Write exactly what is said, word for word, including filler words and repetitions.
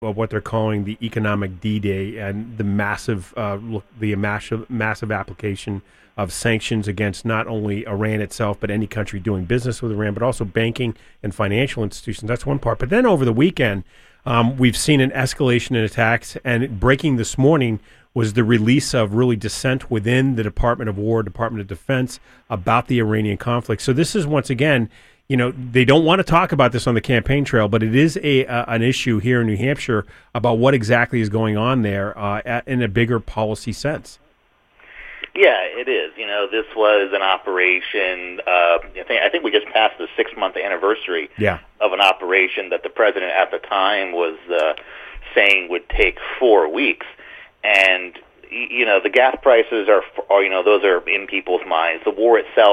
of what they're calling the economic D-Day and the massive, uh, look, the massive, massive application of sanctions against not only Iran itself, but any country doing business with Iran, but also banking and financial institutions. That's one part. But then over the weekend, um, we've seen an escalation in attacks, and breaking this morning was the release of really dissent within the Department of War, Department of Defense about the Iranian conflict. So this is, once again, you know, they don't want to talk about this on the campaign trail, but it is a uh, an issue here in New Hampshire about what exactly is going on there uh, at, in a bigger policy sense. Yeah, it is. You know, this was an operation. Uh, I think I think we just passed the six-month anniversary yeah. of an operation that the president at the time was uh, saying would take four weeks. And you know, the gas prices are, are, you know, those are in people's minds. The war itself